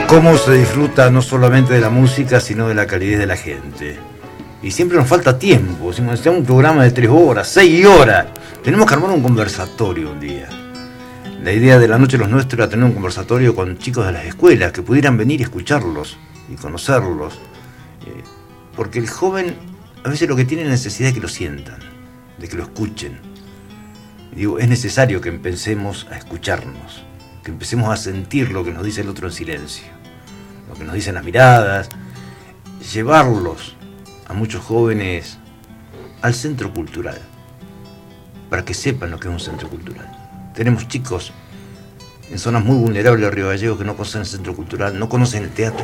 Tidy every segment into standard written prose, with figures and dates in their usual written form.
Cómo se disfruta no solamente de la música, sino de la calidez de la gente. Y siempre nos falta tiempo. Si nos hacemos un programa de 3 horas, 6 horas, tenemos que armar un conversatorio un día. La idea de La Noche de los Nuestros era tener un conversatorio con chicos de las escuelas que pudieran venir y escucharlos y conocerlos. Porque el joven a veces lo que tiene es necesidad de que lo sientan, de que lo escuchen. Digo, es necesario que empecemos a escucharnos, que empecemos a sentir lo que nos dice el otro en silencio, lo que nos dicen las miradas, llevarlos a muchos jóvenes al centro cultural, para que sepan lo que es un centro cultural. Tenemos chicos en zonas muy vulnerables de Río Gallegos que no conocen el centro cultural, no conocen el teatro.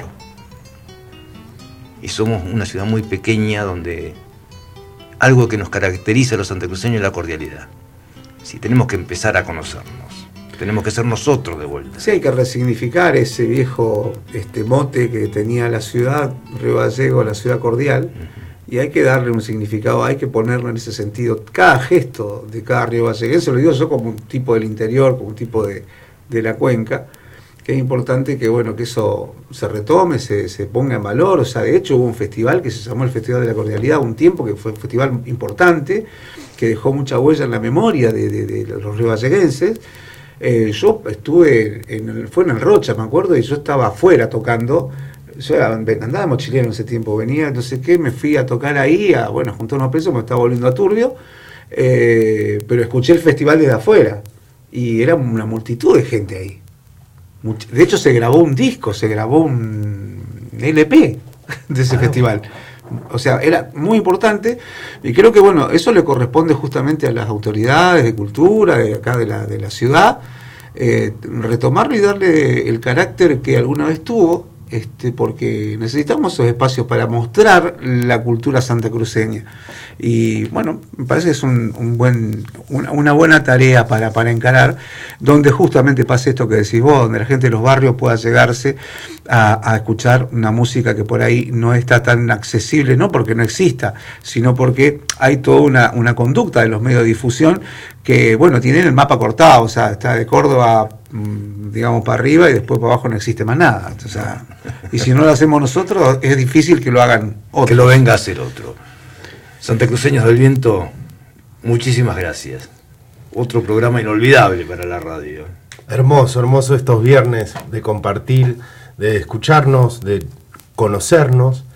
Y somos una ciudad muy pequeña donde algo que nos caracteriza a los santacruceños es la cordialidad. Sí, tenemos que empezar a conocernos, tenemos que ser nosotros de vuelta. Sí, hay que resignificar ese viejo mote que tenía la ciudad, Río Gallegos, la ciudad cordial, y hay que darle un significado, hay que ponerlo en ese sentido. Cada gesto de cada río galleguense, lo digo yo como un tipo del interior, como un tipo de la cuenca, que es importante que bueno que eso se retome, se ponga en valor. O sea, de hecho hubo un festival que se llamó el Festival de la Cordialidad un tiempo, que fue un festival importante, que dejó mucha huella en la memoria de los riovalleguenses. Yo estuve, fue en el Rocha, me acuerdo, y yo estaba afuera tocando. Yo andaba mochilero en ese tiempo, venía, no sé qué, me fui a tocar ahí, junté unos pesos, me estaba volviendo a Turbio, pero escuché el festival desde afuera, y era una multitud de gente ahí. De hecho se grabó un disco, se grabó un LP de ese festival. O sea, era muy importante, y creo que bueno, eso le corresponde justamente a las autoridades de cultura de acá de la ciudad, retomarlo y darle el carácter que alguna vez tuvo, porque necesitamos esos espacios para mostrar la cultura santacruceña. Y bueno, me parece que es una buena tarea para encarar, donde justamente pase esto que decís vos, donde la gente de los barrios pueda llegarse a escuchar una música que por ahí no está tan accesible, no porque no exista, sino porque hay toda una conducta de los medios de difusión que, bueno, tienen el mapa cortado. O sea, está de Córdoba, digamos, para arriba, y después para abajo no existe más nada. O sea, y si no lo hacemos nosotros, es difícil que lo hagan otros. Que lo venga a hacer otro. Santacruceños del Viento, muchísimas gracias. Otro programa inolvidable para la radio. Hermoso, hermoso estos viernes de compartir, de escucharnos, de conocernos.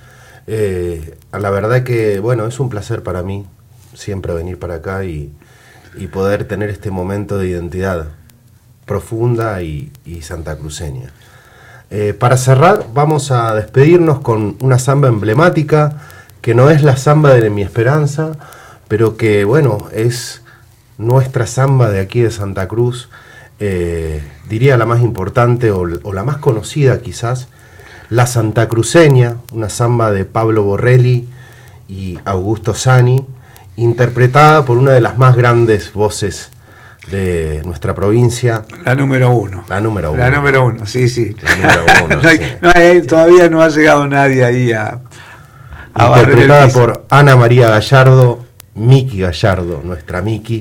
La verdad que, bueno, es un placer para mí siempre venir para acá y poder tener este momento de identidad profunda y santacruceña. Para cerrar, vamos a despedirnos con una samba emblemática, que no es la samba de Mi Esperanza, pero que, bueno, es nuestra samba de aquí de Santa Cruz, diría la más importante o la más conocida quizás, La Santacruceña, una samba de Pablo Borrelli y Augusto Sani, interpretada por una de las más grandes voces de nuestra provincia. La número uno. La número uno. La número uno, sí. La número uno, sí. Todavía no ha llegado nadie ahí a interpretada por Ana María Gallardo, Miki Gallardo, nuestra Miki.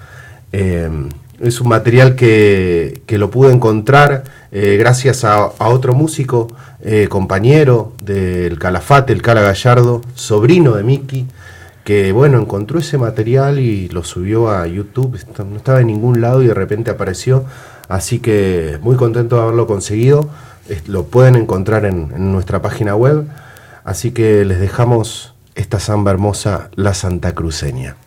Es un material que lo pude encontrar gracias a otro músico, compañero del Calafate, el Cala Gallardo, sobrino de Miki, que bueno, encontró ese material y lo subió a YouTube. No estaba en ningún lado y de repente apareció, así que muy contento de haberlo conseguido. Lo pueden encontrar en nuestra página web, así que les dejamos esta samba hermosa, La Santacruceña.